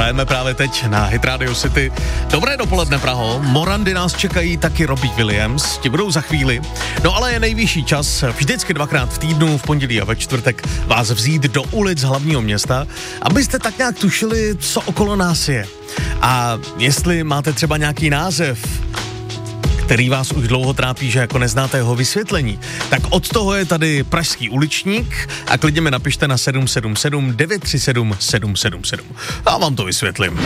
Hrajeme právě teď na Hit Radio City. Dobré dopoledne, Praho. Morandy nás čekají taky Robbie Williams. Ti budou za chvíli. No ale je nejvyšší čas vždycky 2krát v týdnu, v pondělí a ve čtvrtek, vás vzít do ulic hlavního města, abyste tak nějak tušili, co okolo nás je. A jestli máte třeba nějaký název, který vás už dlouho trápí, že jako neznáte jeho vysvětlení, tak od toho je tady pražský uličník a klidně mi napište na 777 937 777. Já vám to vysvětlím.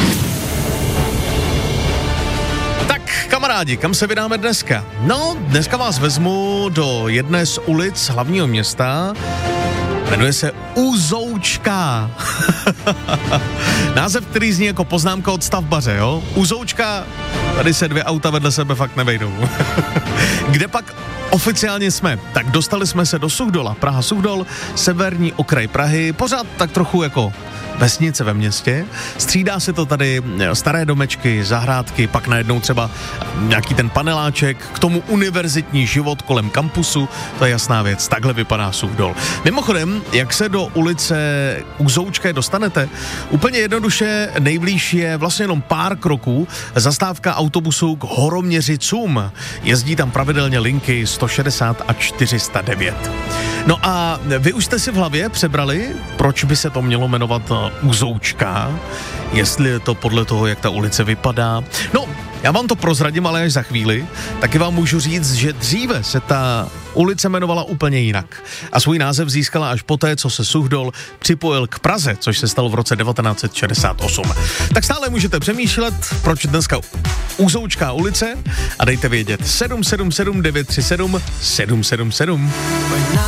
Tak, kamarádi, kam se vydáme dneska? No, dneska vás vezmu do jedné z ulic hlavního města. Jmenuje se Uzoučka. Název, který zní jako poznámka od stavbaře, jo? Uzoučka, tady se dvě auta vedle sebe fakt nevejdou. Kde pak oficiálně jsme? Tak dostali jsme se do Suchdola, Praha Suchdol, severní okraj Prahy, pořád tak trochu jako vesnice ve městě. Střídá se to tady staré domečky, zahrádky, pak najednou třeba nějaký ten paneláček, k tomu univerzitní život kolem kampusu, to je jasná věc, takhle vypadá Suchdol. Mimochodem, jak se do ulice Uzoučké dostanete? Úplně jednoduše, nejblíž je vlastně jenom pár kroků, zastávka autobusu k Horoměřicům. Jezdí tam pravidelně linky 160 a 409. No a vy už jste si v hlavě přebrali, proč by se to mělo jmenovat Uzoučka, jestli je to podle toho, jak ta ulice vypadá. No, já vám to prozradím, ale až za chvíli. Taky vám můžu říct, že dříve se ta ulice jmenovala úplně jinak. A svůj název získala až poté, co se Suchdol připojil k Praze, což se stalo v roce 1968. Tak stále můžete přemýšlet, proč dneska Uzoučká ulice a dejte vědět 777 937 777.